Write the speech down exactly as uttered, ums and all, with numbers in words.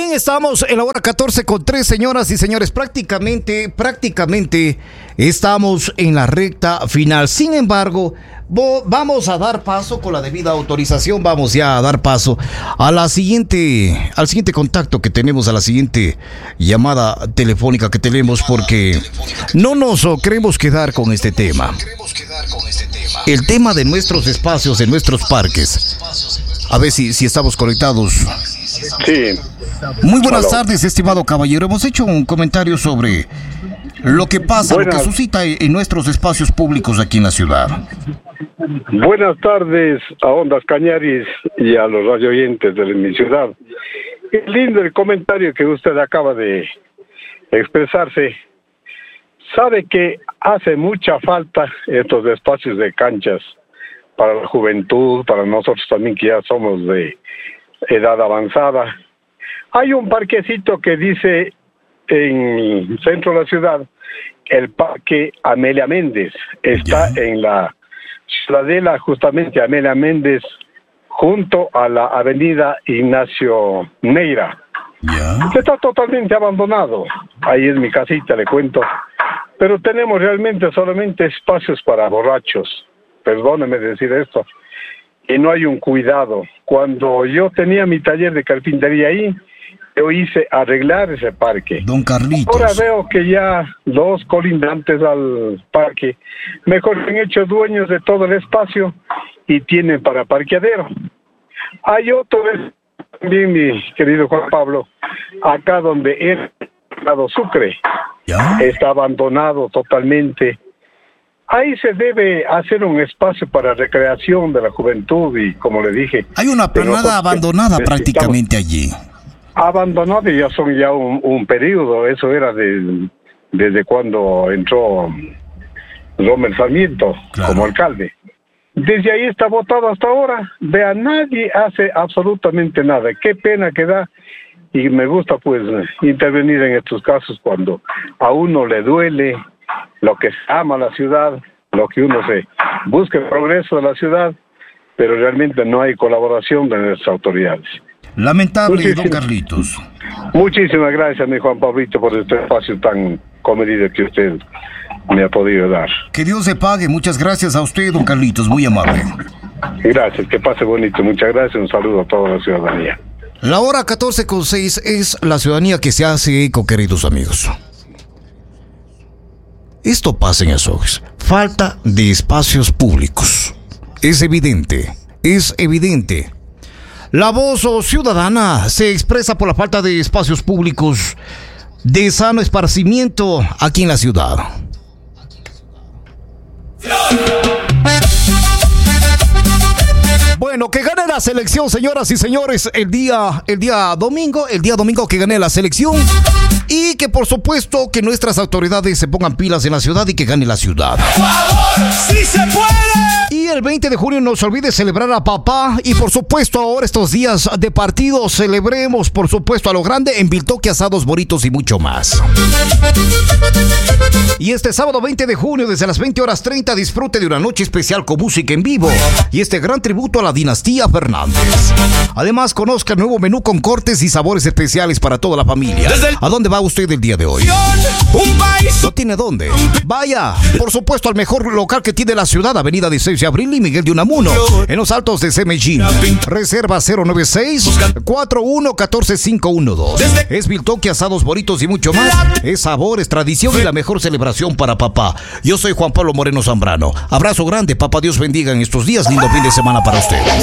Bien, estamos en la hora catorce con tres, señoras y señores. Prácticamente, prácticamente estamos en la recta final. Sin embargo, vamos a dar paso con la debida autorización. Vamos ya a dar paso a la siguiente, al siguiente contacto que tenemos, a la siguiente llamada telefónica que tenemos, porque no nos queremos quedar con este tema. El tema de nuestros espacios, de nuestros parques. A ver si, si estamos conectados. Sí. Muy buenas Hello. tardes, estimado caballero. Hemos hecho un comentario sobre lo que pasa, Buenas. lo que suscita en nuestros espacios públicos aquí en la ciudad. Buenas tardes a Ondas Cañaris y a los radioyentes de mi ciudad. Es lindo el comentario que usted acaba de expresarse. Sabe que hace mucha falta estos espacios de canchas para la juventud, para nosotros también que ya somos de edad avanzada. Hay un parquecito que dice en el centro de la ciudad, el Parque Amelia Méndez. Está Ya. en la Ciudadela, justamente Amelia Méndez, junto a la avenida Ignacio Neira. Ya. Está totalmente abandonado. Ahí es mi casita, le cuento. Pero tenemos realmente solamente espacios para borrachos. Perdóneme decir esto. Y no hay un cuidado. Cuando yo tenía mi taller de carpintería ahí, yo hice arreglar ese parque. Don Carlitos. Ahora veo que ya los colindantes al parque mejor se han hecho dueños de todo el espacio y tienen para parqueadero. Hay otro también, mi querido Juan Pablo, acá donde es lado Sucre, Ya. está abandonado totalmente. Ahí se debe hacer un espacio para recreación de la juventud y, como le dije, Hay una de nosotros planada abandonada necesitamos- prácticamente allí. Abandonado, y ya son ya un, un periodo. Eso era de, desde cuando entró Romer Sarmiento Claro. como alcalde. Desde ahí está votado hasta ahora. Vea, nadie hace absolutamente nada. Qué pena que da. Y me gusta pues intervenir en estos casos cuando a uno le duele lo que se ama la ciudad, lo que uno se busca el progreso de la ciudad, pero realmente no hay colaboración de nuestras autoridades. Lamentable, Muchísimas- don Carlitos. Muchísimas gracias, mi Juan Pablito, por este espacio tan comedido que usted me ha podido dar. Que Dios se pague. Muchas gracias a usted, don Carlitos. Muy amable. Gracias, que pase bonito. Muchas gracias, un saludo a toda la ciudadanía. La hora catorce con seis es la ciudadanía que se hace eco, queridos amigos. Esto pasa en Azogues. Falta de espacios públicos. Es evidente, es evidente. La voz ciudadana se expresa por la falta de espacios públicos de sano esparcimiento aquí en la ciudad. Bueno, que gane la selección, señoras y señores, el día, el día domingo, el día domingo que gane la selección, y que por supuesto que nuestras autoridades se pongan pilas en la ciudad y que gane la ciudad. ¡Sí se puede! Y el veinte de junio no se olvide celebrar a papá, y por supuesto ahora estos días de partido celebremos por supuesto a lo grande en Biltoque, asados bonitos y mucho más. Y este sábado veinte de junio desde las veinte horas treinta disfrute de una noche especial con música en vivo y este gran tributo a la dinastía Fernández. Además conozca el nuevo menú con cortes y sabores especiales para toda la familia. ¿A dónde va usted el día de hoy? Un país. ¿No tiene dónde? Vaya, por supuesto, al mejor local que tiene la ciudad, Avenida dieciséis de Abril y Miguel de Unamuno, en los Altos de Semellín. Reserva cero nueve seis, cuatro uno uno cuatro cinco uno dos. Es Biltoque, asados bonitos y mucho más. Es sabor, es tradición y la mejor celebración para papá. Yo soy Juan Pablo Moreno Zambrano. Abrazo grande, papá Dios bendiga en estos días. Lindo fin de semana para ustedes.